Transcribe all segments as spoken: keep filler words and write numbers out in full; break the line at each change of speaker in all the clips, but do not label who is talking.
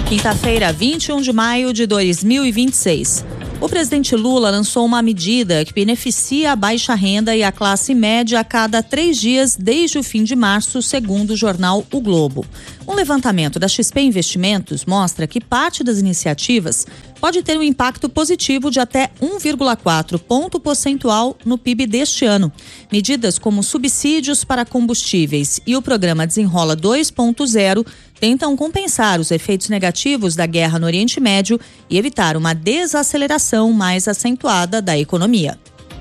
Quinta-feira, vinte e um de maio de dois mil e vinte e seis. O presidente Lula lançou uma medida que beneficia a baixa renda e a classe média a cada três dias desde o fim de março, segundo o jornal O Globo. Um levantamento da X P Investimentos mostra que parte das iniciativas pode ter um impacto positivo de até um vírgula quatro ponto percentual no P I B deste ano. Medidas como subsídios para combustíveis e o programa Desenrola dois ponto zero tentam compensar os efeitos negativos da guerra no Oriente Médio e evitar uma desaceleração mais acentuada da economia.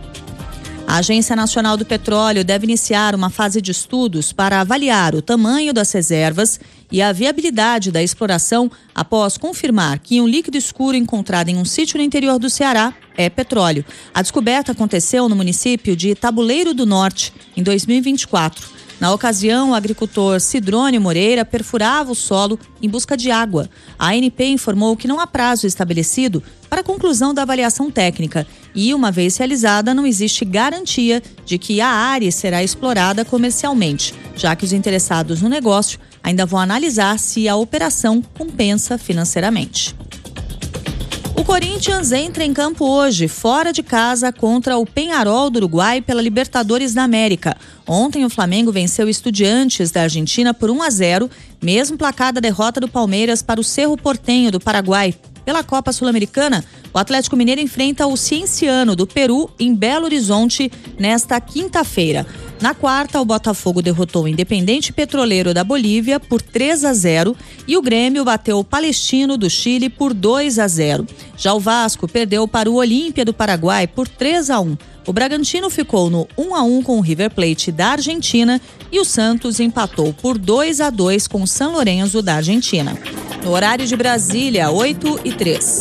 A Agência Nacional do Petróleo deve iniciar uma fase de estudos para avaliar o tamanho das reservas e a viabilidade da exploração após confirmar que um líquido escuro encontrado em um sítio no interior do Ceará é petróleo. A descoberta aconteceu no município de Tabuleiro do Norte, em dois mil e vinte e quatro. Na ocasião, o agricultor Sidrônio Moreira perfurava o solo em busca de água. A A N P informou que não há prazo estabelecido para a conclusão da avaliação técnica e, uma vez realizada, não existe garantia de que a área será explorada comercialmente, já que os interessados no negócio ainda vão analisar se a operação compensa financeiramente. O Corinthians entra em campo hoje, fora de casa, contra o Peñarol do Uruguai pela Libertadores da América. Ontem o Flamengo venceu o Estudiantes da Argentina por um a zero, mesmo placar da derrota do Palmeiras para o Cerro Porteño do Paraguai. Pela Copa Sul-Americana, o Atlético Mineiro enfrenta o Cienciano do Peru em Belo Horizonte nesta quinta-feira. Na quarta, o Botafogo derrotou o Independente Petroleiro da Bolívia por três a zero e o Grêmio bateu o Palestino do Chile por dois a zero. Já o Vasco perdeu para o Olímpia do Paraguai por três a um. O Bragantino ficou no um a um com o River Plate da Argentina e o Santos empatou por dois a dois com o São Lourenço da Argentina. No horário de Brasília, oito e três.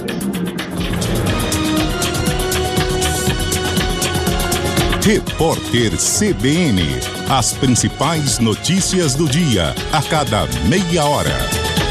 Repórter C B N. As principais notícias do dia, a cada meia hora.